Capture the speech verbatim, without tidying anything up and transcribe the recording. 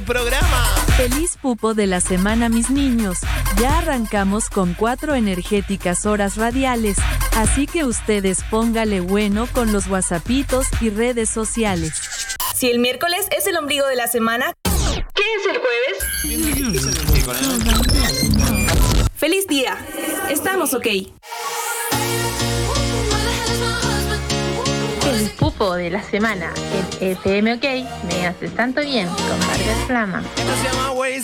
Programa. Feliz pupo de la semana, mis niños. Ya arrancamos con cuatro energéticas horas radiales, así que ustedes póngale bueno con los whatsappitos y redes sociales. Si el miércoles es el ombligo de la semana, ¿qué es el jueves? ¡Feliz día! Estamos ok. El pupo de la semana en F M OK me hace tanto bien con Vargas Flama. Esto se llama